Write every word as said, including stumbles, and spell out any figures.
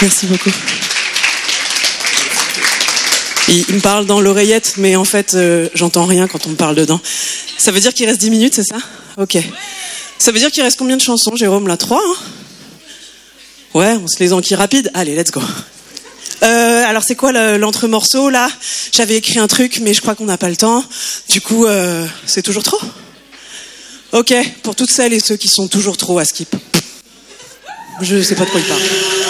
Merci beaucoup. Il, il me parle dans l'oreillette, mais en fait, euh, j'entends rien quand on me parle dedans. Ça veut dire qu'il reste dix minutes, c'est ça ? Ok. Ça veut dire qu'il reste combien de chansons, Jérôme, là ? Trois, hein ? Ouais, on se les enquille rapide. Allez, let's go. Euh, alors, c'est quoi le, l'entre-morceau, là ? J'avais écrit un truc, mais je crois qu'on n'a pas le temps. Du coup, euh, c'est toujours trop ? Ok, pour toutes celles et ceux qui sont toujours trop à skip. Je sais pas de quoi il parle.